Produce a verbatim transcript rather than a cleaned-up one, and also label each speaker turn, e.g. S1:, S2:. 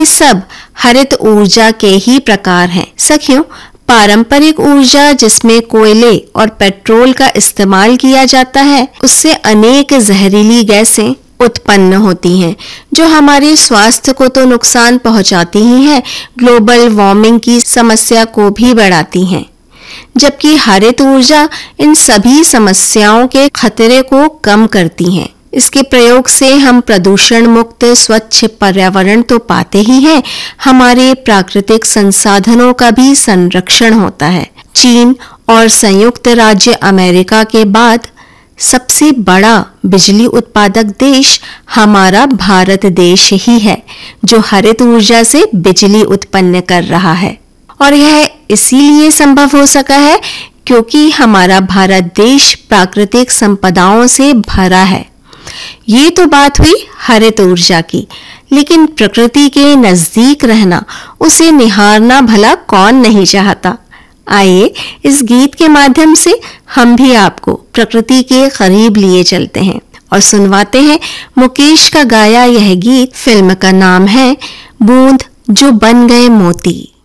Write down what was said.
S1: सब हरित ऊर्जा के ही प्रकार हैं। सखियों, पारंपरिक ऊर्जा जिसमें कोयले और पेट्रोल का इस्तेमाल किया जाता है, उससे अनेक जहरीली गैसें उत्पन्न होती हैं जो हमारे स्वास्थ्य को तो नुकसान पहुंचाती ही हैं, ग्लोबल वार्मिंग की समस्या को भी बढ़ाती हैं। जबकि हरित ऊर्जा इन सभी समस्याओं के खतरे को कम करती हैं। इसके प्रयोग से हम प्रदूषण मुक्त स्वच्छ पर्यावरण तो पाते ही हैं, हमारे प्राकृतिक संसाधनों का भी संरक्षण होता है। चीन और संयुक्त राज्य अमेरिका के बाद सबसे बड़ा बिजली उत्पादक देश हमारा भारत देश ही है, जो हरित ऊर्जा से बिजली उत्पन्न कर रहा है। और यह इसीलिए संभव हो सका है क्योंकि हमारा भारत देश प्राकृतिक संपदाओं से भरा है। ये तो बात हुई हरित ऊर्जा की, लेकिन प्रकृति के नजदीक रहना, उसे निहारना भला कौन नहीं चाहता। आइए इस गीत के माध्यम से हम भी आपको प्रकृति के करीब लिए चलते हैं और सुनवाते हैं मुकेश का गाया यह गीत। फिल्म का नाम है बूंद जो बन गए मोती।